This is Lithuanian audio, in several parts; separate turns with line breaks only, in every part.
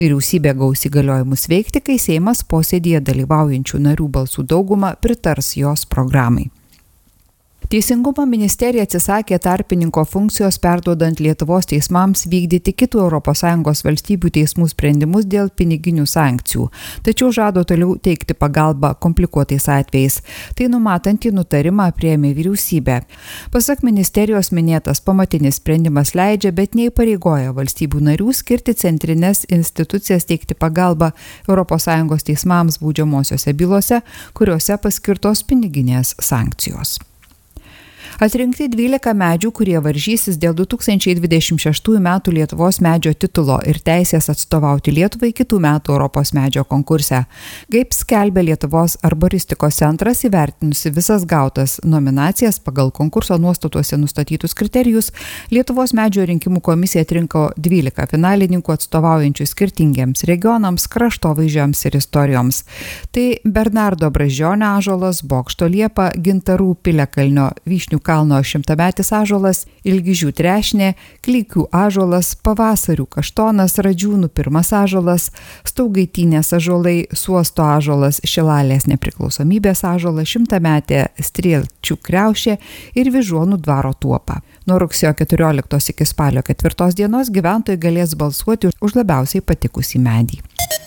Vyriausybė gaus įgaliojimus veikti, kai Seimas posėdyje dalyvaujančių narių balsų dauguma pritars jos programai. Teisingumo ministerija atsisakė tarpininko funkcijos perduodant Lietuvos teismams vykdyti kitų ES valstybių teismų sprendimus dėl piniginių sankcijų, tačiau žado toliau teikti pagalbą komplikuotais atvejais. Tai numatantį nutarimą priėmė vyriausybė. Pasak ministerijos minėtas pamatinis sprendimas leidžia, bet neįpareigoja valstybių narių skirti centrinės institucijas teikti pagalbą ES teismams baudžiamosiose bylose, kuriuose paskirtos piniginės sankcijos. Atrinkti 12 medžių, kurie varžysis dėl 2026 metų Lietuvos medžio titulo ir teisės atstovauti Lietuvai kitų metų Europos medžio konkurse. Kaip skelbia Lietuvos arboristikos centras, įvertinusi visas gautas nominacijas pagal konkurso nuostatuose nustatytus kriterijus, Lietuvos medžio rinkimų komisija atrinko 12 finalininkų atstovaujančių skirtingiems regionams, kraštovaizdžiams ir istorijoms. Tai Bernardo Brazdžionio ąžuolas, Bokšto liepa, Gintarų piliakalnio vyšnių kalno 100-metis ąžuolas, Ilgižių trešnė, Klykių ąžuolas, Pavasarių kaštonas, Radžiūnų pirmas ąžuolas, Staugaitinės ąžuolai, Suosto ąžuolas, Šilalės nepriklausomybės ąžuolas, 100-metė Strielčių kriaušė ir Vyžuonų dvaro tuopa. Nuo rugsėjo 14 iki spalio 4 dienos gyventojai galės balsuoti už labiausiai patikusį medį.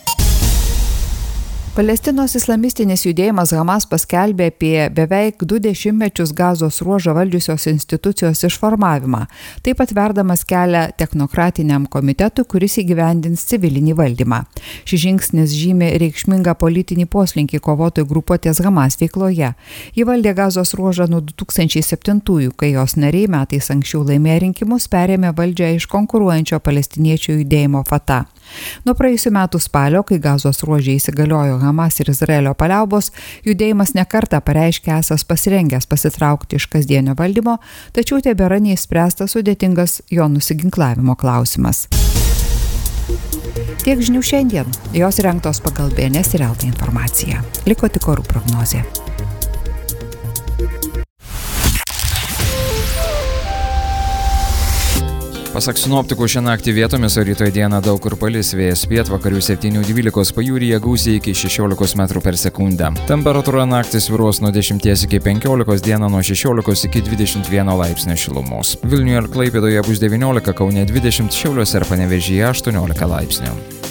Palestinos islamistinis judėjimas Hamas paskelbė apie beveik 20 metus Gazos ruožą valdžiusios institucijos išformavimą, taip pat verdamas kelią technokratiniam komitetui, kuris įgyvendins civilinį valdymą. Šis žingsnis žymi reikšmingą politinį poslinkį kovotojų grupuotės Hamas veikloje. Ji valdė Gazos ruožą nuo 2007, kai jos nariai metais anksčiau laimėję rinkimus perėmė valdžią iš konkuruojančio palestiniečių judėjimo Fatah. Nuo praėjusių metų spalio, kai Gazos ruože įsigaliojo Hamas ir Izraelio paliaubos, judėjimas nekartą pareiškė esąs pasirengęs pasitraukti iš kasdienio valdymo, tačiau tebėra neišspręstas sudėtingas jo nusiginklavimo klausimas. Tiek žinių šiandien. Jos rengtos pagal BNS ir LT informaciją. Liko tik orų prognozė.
Pasak sinoptikų, šią naktį vietomis, o rytoj dieną daug kur palis, vėjas pietvakarių 7-12, pajūryje gūsiai iki 16 m/s. Temperatūra naktį svyruos nuo 10 iki 15, dieną nuo 16 iki 21 laipsnio šilumos. Vilniuje ir Klaipėdoje bus 19, Kaune 20, Šiauliuose ir Panevėžyje 18 laipsnių.